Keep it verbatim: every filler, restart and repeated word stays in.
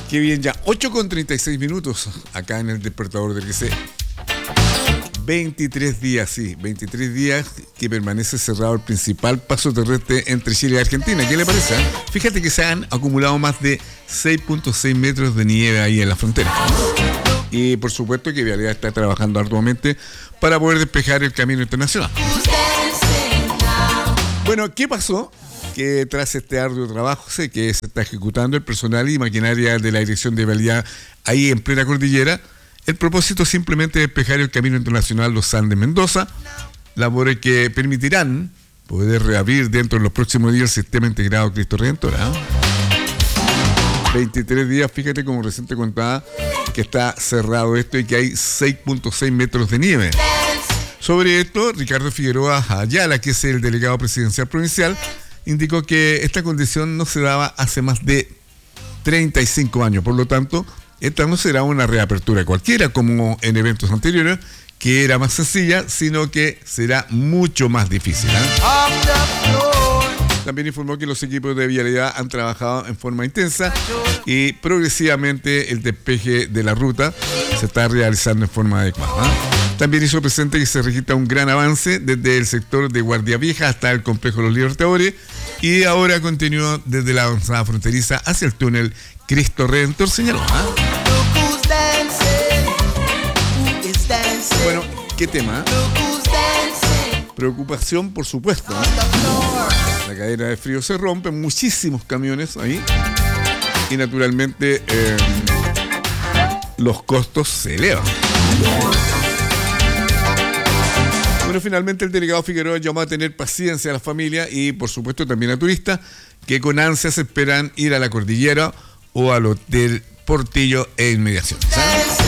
Qué bien, ya ocho con treinta y seis minutos acá en el despertador del Q C. veintitrés días, sí, veintitrés días que permanece cerrado el principal paso terrestre entre Chile y Argentina. ¿Qué le parece? Fíjate que se han acumulado más de seis punto seis metros de nieve ahí en la frontera. Y por supuesto que Vialidad está trabajando arduamente para poder despejar el camino internacional. Bueno, ¿qué pasó? Que tras este arduo trabajo sé que se está ejecutando el personal y maquinaria de la Dirección de Vialidad ahí en plena cordillera. El propósito es simplemente despejar el camino internacional Los Andes-Mendoza, labores que permitirán poder reabrir dentro de los próximos días el sistema integrado Cristo Redentor. ¿eh? veintitrés días, fíjate como recién te contaba que está cerrado esto y que hay seis punto seis metros de nieve. Sobre esto, Ricardo Figueroa Ayala, que es el delegado presidencial provincial, indicó que esta condición no se daba hace más de treinta y cinco años. Por lo tanto, esta no será una reapertura cualquiera como en eventos anteriores, que era más sencilla, sino que será mucho más difícil. ¿eh? También informó que los equipos de vialidad han trabajado en forma intensa y progresivamente el despeje de la ruta se está realizando en forma adecuada. ¿eh? También hizo presente que se registra un gran avance desde el sector de Guardia Vieja hasta el complejo Los Libertadores y ahora continúa desde la avanzada fronteriza hacia el túnel Cristo Redentor, señaló. ¿eh? Bueno, ¿qué tema? Preocupación, por supuesto. ¿eh? La cadena de frío se rompe, muchísimos camiones ahí y naturalmente eh, los costos se elevan. Bueno, finalmente el delegado Figueroa llamó a tener paciencia a la familia y por supuesto también a turistas que con ansias esperan ir a la cordillera o al Hotel Portillo e inmediaciones. ¿sabes?